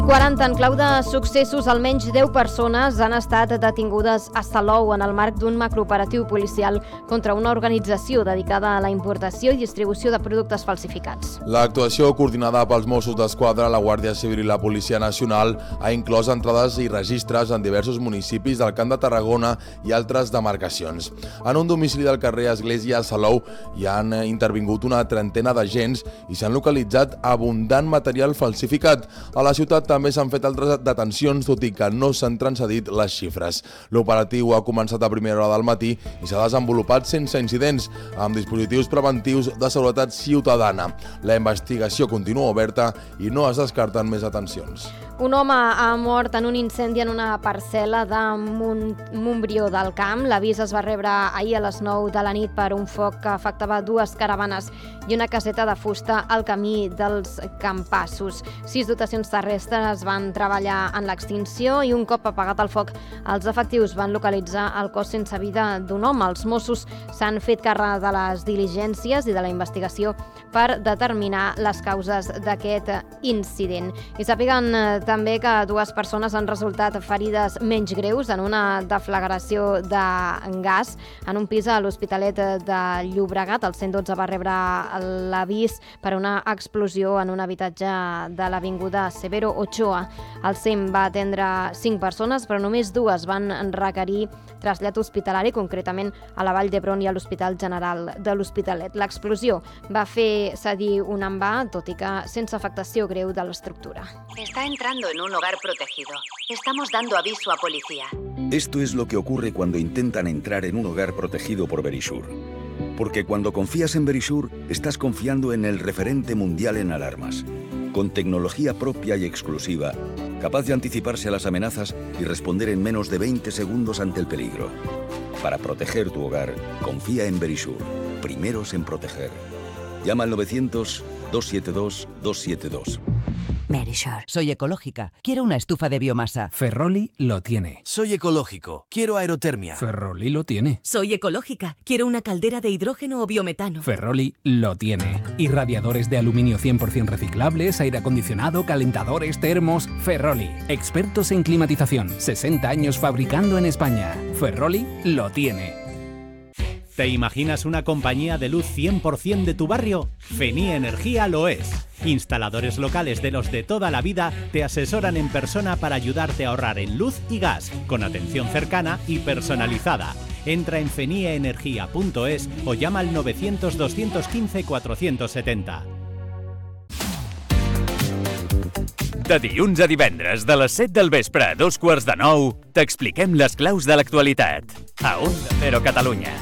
40 en clau de successos, almenys 10 persones han estat detingudes a Salou en el marc d'un macrooperatiu policial contra una organització dedicada a la importació i distribució de productes falsificats. L'actuació, coordinada pels Mossos d'Esquadra, la Guàrdia Civil i la Policia Nacional, ha inclòs entrades i registres en diversos municipis del Camp de Tarragona i altres demarcacions. En un domicili del carrer Església a Salou hi han intervingut una trentena d'agents i s'han localitzat abundant material falsificat. A la ciutat també s'han fet altres detencions, tot i que no s'han transcedit les xifres. L'operatiu ha començat a primera hora del matí i s'ha desenvolupat sense incidents, amb dispositius preventius de seguretat ciutadana. La investigació continua oberta i no es descarten més detencions. Un home ha mort en un incendi en una parcel·la de Montbrió del Camp. L'avís es va rebre ahir a les 9 de la nit per un foc que afectava 2 caravanes i una caseta de fusta al camí dels Campassos. 6 dotacions terrestres van treballar en l'extinció i un cop apagat el foc, els efectius van localitzar el cos sense vida d'un home. Els Mossos s'han fet càrrec de les diligències i de la investigació per determinar les causes d'aquest incident. I sàpiguen també que 2 persones han resultat ferides menys greus en una deflagració de gas en un pis a l'Hospitalet de Llobregat. El 112 va rebre l'avís per una explosió en un habitatge de l'avinguda Severo Ochoa. El SEM va atendre 5 persones, però només 2 van requerir trasllat hospitalari, concretament a la Vall d'Hebron i a l'Hospital General de l'Hospitalet. L'explosió va fer cedir un envà, tot i que sense afectació greu de l'estructura. Está entrando en un hogar protegido. Estamos dando aviso a policía. Esto es lo que ocurre cuando intentan entrar en un hogar protegido por Verisure. Porque cuando confías en Verisure, estás confiando en el referente mundial en alarmas, con tecnología propia y exclusiva, capaz de anticiparse a las amenazas y responder en menos de 20 segundos ante el peligro. Para proteger tu hogar, confía en Verisure, primeros en proteger. Llama al 900-272-272. Verisure. Soy ecológica. Quiero una estufa de biomasa. Ferroli lo tiene. Soy ecológico. Quiero aerotermia. Ferroli lo tiene. Soy ecológica. Quiero una caldera de hidrógeno o biometano. Ferroli lo tiene. Irradiadores de aluminio 100% reciclables, aire acondicionado, calentadores, termos. Ferroli. Expertos en climatización. 60 años fabricando en España. Ferroli lo tiene. ¿Te imaginas una compañía de luz 100% de tu barrio? Fenie Energía lo es. Instaladores locales de los de toda la vida te asesoran en persona para ayudarte a ahorrar en luz y gas, con atención cercana y personalizada. Entra en fenieenergia.es o llama al 900-215-470. De dilluns a divendres, de les 7 del vespre a 8:45, t'expliquem les claus de l'actualitat. A Onda Cero Catalunya.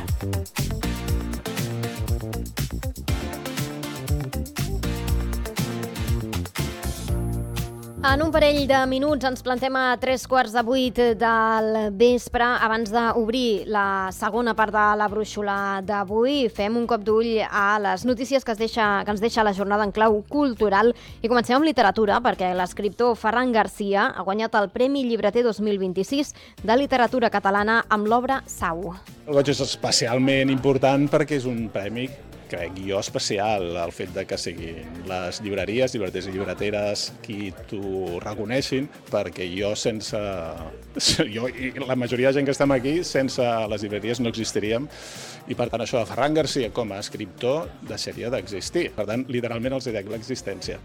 En un parell de minuts ens plantem a 7:45 del vespre. Abans d'obrir la segona part de la brúixola d'avui, fem un cop d'ull a les notícies que ens deixa la jornada en clau cultural. I comencem amb literatura, perquè l'escriptor Ferran Garcia ha guanyat el Premi Llibreter 2026 de literatura catalana amb l'obra Sau. El goig és especialment important perquè és un premi, crec jo, especial, el fet de que siguin les llibreries, llibreters i llibreteres qui t'ho reconeixin, perquè jo i la majoria de gent que estem aquí, sense les llibreries no existiríem, i per tant això de Ferran Garcia com a escriptor deixaria d'existir. Per tant, literalment els dec l'existència.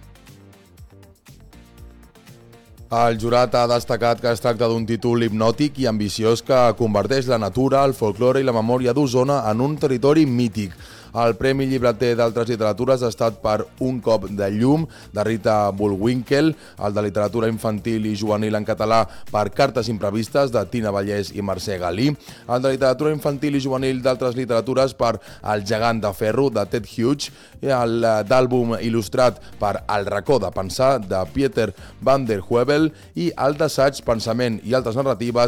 El jurat ha destacat que es tracta d'un títol hipnòtic i ambiciós que converteix la natura, el folklore i la memòria d'Osona en un territori mític. El Premi Llibreter d'Altres Literatures ha estat per Un cop de llum, de Rita Bullwinkel, el de Literatura Infantil i Juvenil en català per Cartes imprevistes, de Tina Vallès i Mercè Galí, el de Literatura Infantil i Juvenil d'Altres Literatures per El gegant de ferro, de Ted Hughes, i el d'àlbum il·lustrat per El racó de pensar, de Pieter van der Heuvel, i el d'assaig, pensament i altres narratives